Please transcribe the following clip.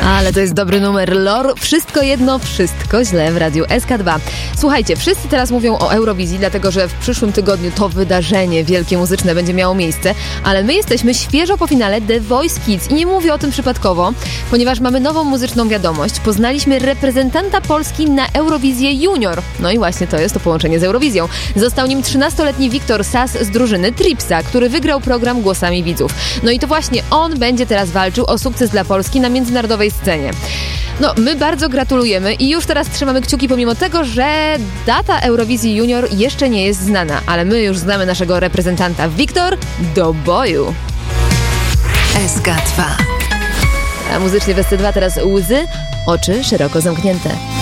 Ale to jest dobry numer. Lor, wszystko jedno, wszystko źle w Radiu SK2. Słuchajcie, wszyscy teraz mówią o Eurowizji, dlatego że w przyszłym tygodniu to wydarzenie wielkie muzyczne będzie miało miejsce, ale my jesteśmy świeżo po finale The Voice Kids i nie mówię o tym przypadkowo, ponieważ mamy nową muzyczną wiadomość. Poznaliśmy reprezentanta Polski na Eurowizję Junior. No i właśnie to jest to połączenie z Eurowizją. Został nim 13-letni Wiktor Sas z drużyny Tripsa, który wygrał program Głosami Widzów. No i to właśnie on będzie teraz walczył o sukces dla Polski na międzynarodowej scenie. No, my bardzo gratulujemy i już teraz trzymamy kciuki pomimo tego, że data Eurowizji Junior jeszcze nie jest znana, ale my już znamy naszego reprezentanta. Wiktor, do boju! SK2. A muzycznie w SC2 teraz łzy, oczy szeroko zamknięte.